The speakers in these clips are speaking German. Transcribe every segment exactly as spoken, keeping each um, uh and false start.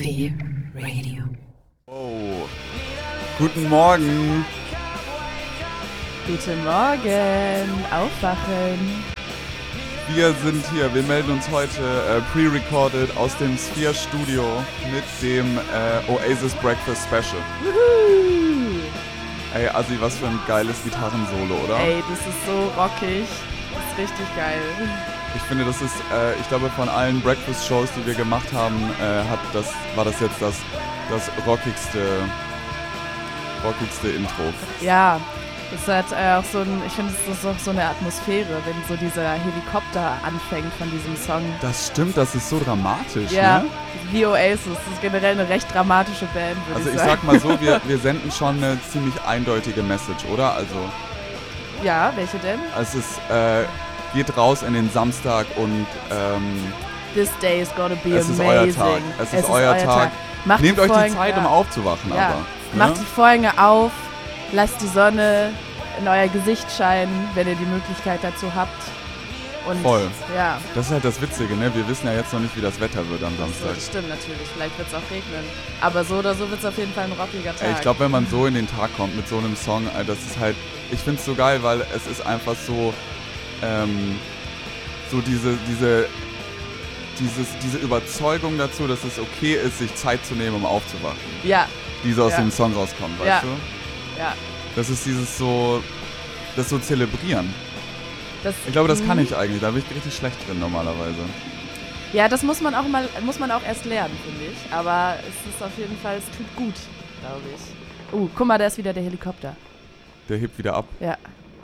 Sphere Radio. Oh. Guten Morgen. Guten Morgen. Aufwachen. Wir sind hier. Wir melden uns heute äh, pre-recorded aus dem Sphere Studio mit dem äh, Oasis Breakfast Special. Wuhu. Ey, Assi, was für ein geiles Gitarrensolo, oder? Ey, das ist so rockig. Das ist richtig geil. Ich finde, das ist, äh, ich glaube, von allen Breakfast-Shows, die wir gemacht haben, äh, hat das, war das jetzt das, das rockigste, rockigste Intro. Ja, das hat äh, auch so ein, ich finde, es ist auch so eine Atmosphäre, wenn so dieser Helikopter anfängt von diesem Song. Das stimmt, das ist so dramatisch, ja, ne? wie Oasis, das ist generell eine recht dramatische Band, würde Also ich ich sagen. sag mal so, wir, wir senden schon eine ziemlich eindeutige Message, oder? Also Ja, welche denn? es ist, äh, geht raus in den Samstag und ähm, This day is gonna be es ist amazing. euer Tag. Es ist euer Tag. Macht Nehmt die euch die Vorhänge- Zeit, ja. um aufzuwachen, Ja. aber. Macht Ne? die Vorhänge auf, lasst die Sonne in euer Gesicht scheinen, wenn ihr die Möglichkeit dazu habt. Und Voll. Ja, Das ist halt das Witzige, ne? Wir wissen ja jetzt noch nicht, wie das Wetter wird am Samstag. das stimmt natürlich. Vielleicht wird es auch regnen. Aber so oder so wird es auf jeden Fall ein rockiger Tag. Ey, ich glaube, wenn man so in den Tag kommt mit so einem Song, ey, das ist halt, ich finde es so geil, weil es ist einfach so, ähm, so diese, diese, dieses, diese Überzeugung dazu, dass es okay ist, sich Zeit zu nehmen, um aufzuwachen. Ja, Die so aus Ja. dem Song rauskommt, weißt Ja. du? ja. Das ist dieses so, das so zelebrieren. Das, Ich glaube, das kann Mhm. ich eigentlich, da bin ich richtig schlecht drin normalerweise. Ja, das muss man auch mal, muss man auch erst lernen, finde ich. Aber es ist auf jeden Fall, es tut gut, glaube ich. Uh, guck mal, da ist wieder der Helikopter. Der hebt wieder ab, Ja.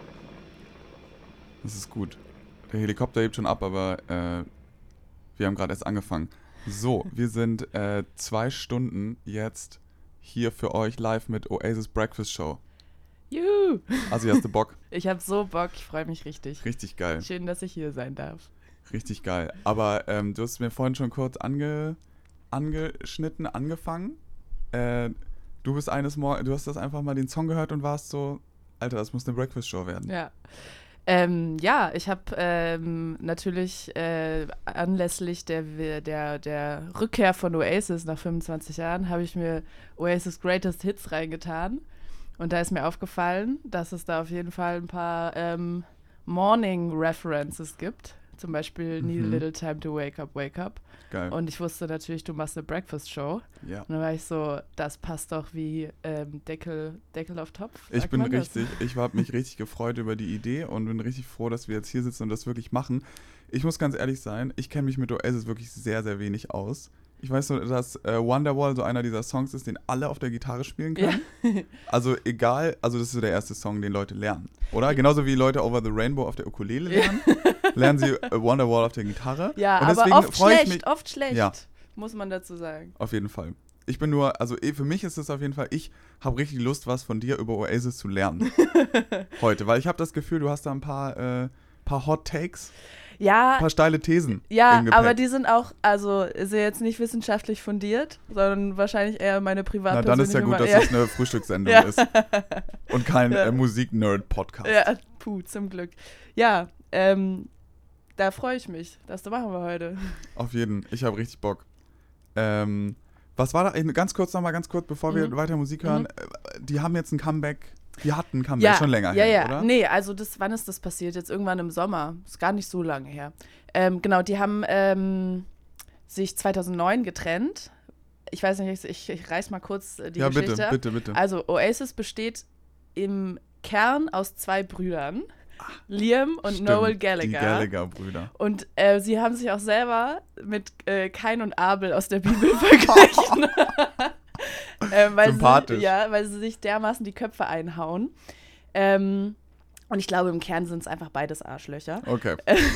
das ist gut. Der Helikopter hebt schon ab, aber äh, wir haben gerade erst angefangen. So, wir sind äh, zwei Stunden jetzt hier für euch live mit Oasis Breakfast Show. Juhu. Also, hast du Bock? Ich habe so Bock, ich freue mich richtig. Richtig geil, Schön, dass ich hier sein darf. richtig geil. Aber ähm, du hast mir vorhin schon kurz ange, angeschnitten, angefangen. Äh, du bist eines Morgens, du hast das einfach mal den Song gehört und warst so, Alter, das muss eine Breakfast Show werden. Ja. Ähm, ja, ich habe ähm, natürlich äh, anlässlich der, der, der Rückkehr von Oasis nach fünfundzwanzig Jahren, habe ich mir Oasis Greatest Hits reingetan. Und da ist mir aufgefallen, dass es da auf jeden Fall ein paar ähm, Morning References gibt. Zum Beispiel Need a Mhm. Little Time to Wake Up, Wake Up. Geil. Und ich wusste natürlich, du machst eine Breakfast Show. Ja. Und dann war ich so, das passt doch wie ähm, Deckel, Deckel auf Topf. Ich sagt bin man das? richtig, ich habe mich richtig gefreut über die Idee und bin richtig froh, dass wir jetzt hier sitzen und das wirklich machen. Ich muss ganz ehrlich sein, ich kenne mich mit Oasis wirklich sehr, sehr wenig aus. Ich weiß nur, dass äh, Wonderwall so einer dieser Songs ist, den alle auf der Gitarre spielen können. Ja. Also egal, also das ist so der erste Song, den Leute lernen, oder? Genauso wie Leute Over the Rainbow auf der Ukulele lernen, lernen sie äh, Wonderwall auf der Gitarre. Ja, und aber deswegen oft freue ich schlecht, mich, oft schlecht, Ja. muss man dazu sagen. auf jeden Fall. Ich bin nur, also eh, für mich ist es auf jeden Fall, ich habe richtig Lust, was von dir über Oasis zu lernen heute, weil ich habe das Gefühl, du hast da ein paar, äh, paar Hot Takes, Ja, ein paar steile Thesen ja, im Gepäck. aber die sind auch, also ist ja jetzt nicht wissenschaftlich fundiert, sondern wahrscheinlich eher meine Na, Privatpersönliche dann ist ja gut, Meinung. dass das eine Frühstückssendung Ja. ist und kein Ja. äh, Musik-Nerd-Podcast. Ja, puh, zum Glück. Ja, ähm, da freue ich mich. Das machen wir heute. Auf jeden, ich habe richtig Bock. Ähm, was war da, äh, ganz kurz nochmal, ganz kurz, bevor wir Mhm. weiter Musik hören, Mhm. äh, die haben jetzt ein Comeback, die hatten ein Comeback, Ja, schon länger ja, her, ja. oder? Nee, also das, wann ist das passiert? Jetzt irgendwann im Sommer. Ist gar nicht so lange her. Ähm, genau, die haben ähm, sich zweitausendneun getrennt. Ich weiß nicht, ich, ich reiß mal kurz äh, die ja, Geschichte bitte, ab. bitte, bitte. Also Oasis besteht im Kern aus zwei Brüdern, Liam und Stimmt, Noel Die Gallagher. Gallagher-Brüder. Und äh, sie haben sich auch selber mit äh, Kain und Abel aus der Bibel verglichen. äh, weil Sympathisch. Sie, ja, weil sie sich dermaßen die Köpfe einhauen. Ähm, und ich glaube, im Kern sind es einfach beides Arschlöcher. Okay,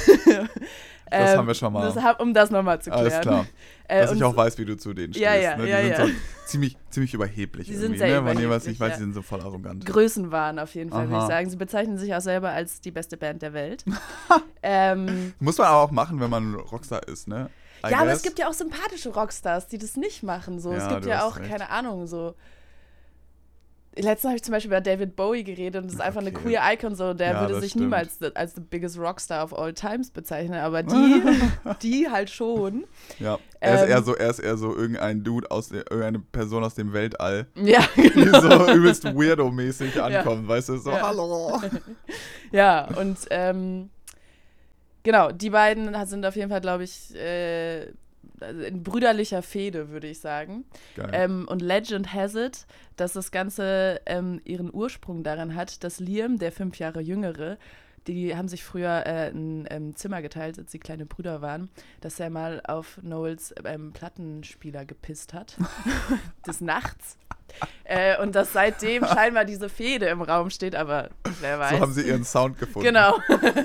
das haben wir schon mal. Das, hab- um das nochmal zu klären. alles klar. Äh, Dass und ich auch weiß, wie du zu denen stehst. Ja, ja, ne? Die ja, sind ja. so ziemlich, ziemlich überheblich Die sind irgendwie, sehr ne? Von dem, was überheblich, ich weiß, ja. die sind so voll arrogant. Größenwahn auf jeden Fall, würde Aha. ich sagen. Sie bezeichnen sich auch selber als die beste Band der Welt. ähm, Muss man aber auch machen, wenn man Rockstar ist, ne? I ja, aber guess. es gibt ja auch sympathische Rockstars, die das nicht machen. So. Es Ja, gibt du ja hast auch, recht. keine Ahnung, so letztens habe ich zum Beispiel über David Bowie geredet und das ist einfach Okay. eine queer Icon so, der Ja, würde das sich stimmt. niemals als the biggest Rockstar of all times bezeichnen, aber die, die halt schon. Ja, er ist Ähm, eher so, er ist eher so irgendein Dude aus der, irgendeine Person aus dem Weltall, Ja, die genau. so übelst weirdo-mäßig ankommt, weißt du, so, Ja. hallo. Ja, und ähm, genau, die beiden sind auf jeden Fall, glaube ich, äh, in brüderlicher Fehde, würde ich sagen. Geil. Ähm, und Legend has it, dass das Ganze ähm, ihren Ursprung darin hat, dass Liam, der fünf Jahre jüngere, die haben sich früher äh, ein ähm, Zimmer geteilt, als sie kleine Brüder waren, dass er mal auf Noels ähm, Plattenspieler gepisst hat, des Nachts. Äh, und dass seitdem scheinbar diese Fehde im Raum steht, aber wer weiß. So haben sie ihren Sound gefunden. Genau.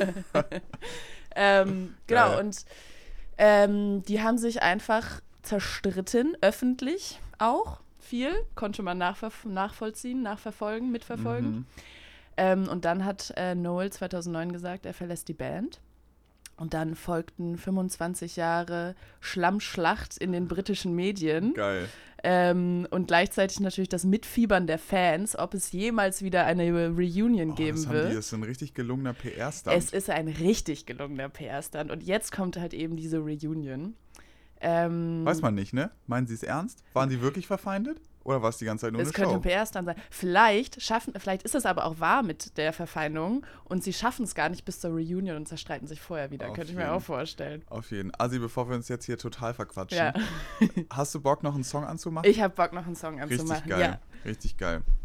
ähm, genau, Geil. und ähm, die haben sich einfach zerstritten, öffentlich auch viel, konnte man nachver- nachvollziehen, nachverfolgen, mitverfolgen. Mhm. Ähm, und dann hat äh, Noel zweitausendneun gesagt, er verlässt die Band. Und dann folgten fünfundzwanzig Jahre Schlammschlacht in den britischen Medien. Geil. Ähm, und gleichzeitig natürlich das Mitfiebern der Fans, ob es jemals wieder eine Reunion Oh, geben das haben wird. die, das ist ein richtig gelungener P R-Stunt. Es ist ein richtig gelungener P R-Stunt. Und jetzt kommt halt eben diese Reunion. Ähm, Weiß man nicht, ne? Meinen sie es ernst? Waren die wirklich verfeindet? Oder war es die ganze Zeit nur Es eine könnte Show? ein P R-Stunt sein. Vielleicht schaffen, vielleicht ist es aber auch wahr mit der Verfeindung und sie schaffen es gar nicht bis zur Reunion und zerstreiten sich vorher wieder. Auf Könnte ich mir jeden. auch vorstellen. Auf jeden. Also, bevor wir uns jetzt hier total verquatschen, Ja. hast du Bock, noch einen Song anzumachen? Ich habe Bock, noch einen Song Richtig anzumachen. geil. Ja. Richtig geil.